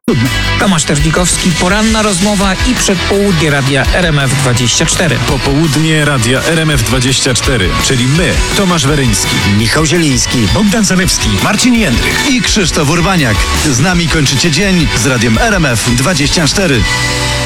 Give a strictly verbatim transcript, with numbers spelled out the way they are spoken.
Tomasz Terlikowski, poranna rozmowa i przedpołudnie radia R M F dwadzieścia cztery. Popołudnie radia R M F dwadzieścia cztery, czyli my, Tomasz Weryński, Michał Zieliński, Bogdan Zalewski, Marcin Jędrych i Krzysztof Urbaniak. Z nami kończycie dzień z radiem R M F dwadzieścia cztery.